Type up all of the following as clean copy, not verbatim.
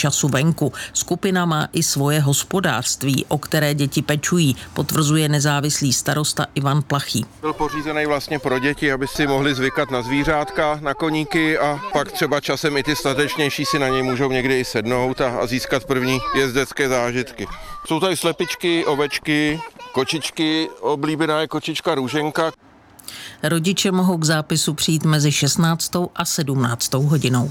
času venku. Skupina má i svoje hospodářství, o které děti pečují, potvrzuje nezávislý starosta Ivan Plachý. Byl pořízený vlastně pro děti, aby si mohli zvykat na zvířátka, na koníky a pak třeba časem i ty statečnější si na něj můžou někdy i sednout a získat první jezdecké zážitky. Jsou tady slepičky, ovečky, kočičky, oblíbená je kočička Růženka. Rodiče mohou k zápisu přijít mezi 16. a 17. hodinou.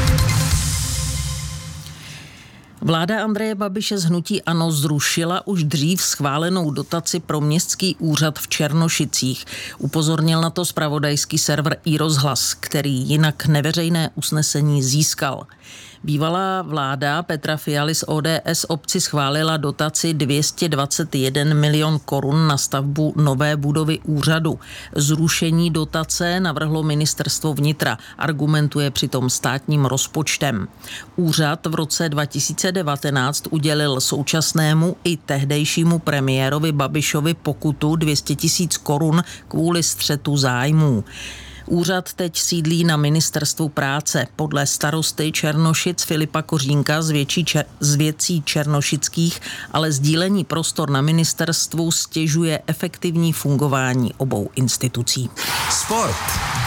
Vláda Andreje Babiše z hnutí ANO zrušila už dřív schválenou dotaci pro městský úřad v Černošicích. Upozornil na to zpravodajský server iRozhlas, který jinak neveřejné usnesení získal. Bývalá vláda Petra Fialy z ODS obci schválila dotaci 221 milion korun na stavbu nové budovy úřadu. Zrušení dotace navrhlo ministerstvo vnitra, argumentuje přitom státním rozpočtem. Úřad v roce 2019 udělil současnému i tehdejšímu premiérovi Babišovi pokutu 200 000 korun kvůli střetu zájmů. Úřad teď sídlí na ministerstvu práce. Podle starosty Černošic Filipa Kořínka z věcí černošických, ale sdílení prostor na ministerstvu stěžuje efektivní fungování obou institucí. Sport.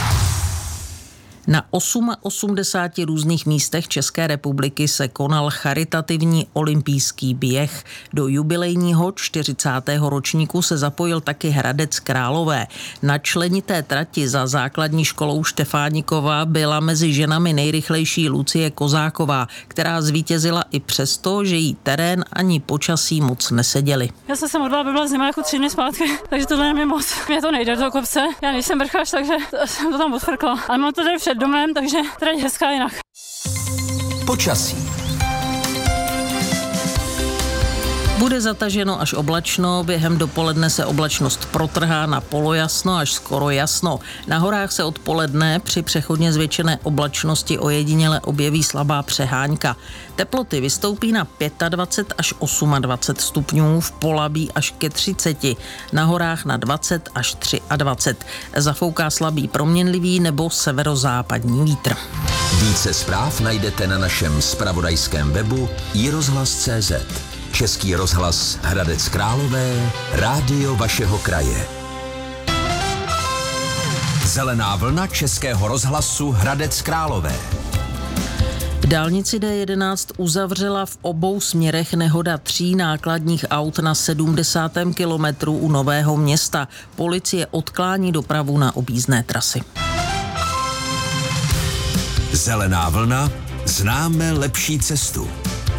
Na 88 různých místech České republiky se konal charitativní olympijský běh. Do jubilejního 40. ročníku se zapojil taky Hradec Králové. Na členité trati za základní školou Štefánikova byla mezi ženami nejrychlejší Lucie Kozáková, která zvítězila i přesto, že jí terén ani počasí moc neseděli. Já jsem se modlila, aby byla zima jako 3 dny zpátky, takže tohle je mi moc. Mě to nejde do kopce, já nejsem vrchař, takže jsem to tam odfrkla. Ale mám to tady před domem, takže tady je hezká jinak. Počasí. Bude zataženo až oblačno, během dopoledne se oblačnost protrhá na polojasno až skoro jasno. Na horách se odpoledne při přechodně zvětšené oblačnosti ojediněle objeví slabá přehánka. Teploty vystoupí na 25 až 28 stupňů, v Polabí až ke 30, na horách na 20 až 23. Zafouká slabý proměnlivý nebo severozápadní vítr. Více zpráv najdete na našem zpravodajském webu iRozhlas.cz. Český rozhlas Hradec Králové, rádio vašeho kraje. Zelená vlna Českého rozhlasu Hradec Králové. Dálnici D11 uzavřela v obou směrech nehoda 3 nákladních aut na 70. kilometru u Nového Města. Policie odklání dopravu na objízdné trasy. Zelená vlna, známe lepší cestu.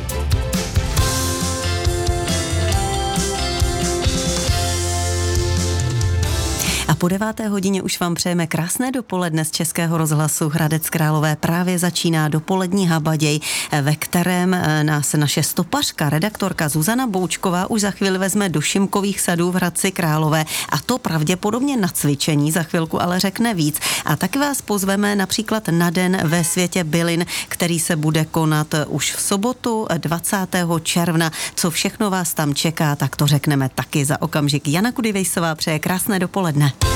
A po 9. hodině už vám přejeme krásné dopoledne z Českého rozhlasu Hradec Králové. Právě začíná dopolední habaděj, ve kterém nás naše stopařka, redaktorka Zuzana Boučková už za chvíli vezme do Šimkových sadů v Hradci Králové, a to pravděpodobně na cvičení, za chvilku ale řekne víc. A taky vás pozveme například na den ve světě bylin, který se bude konat už v sobotu 20. června. Co všechno vás tam čeká, tak to řekneme taky za okamžik. Jana Kudivejsová přeje krásné dopoledne.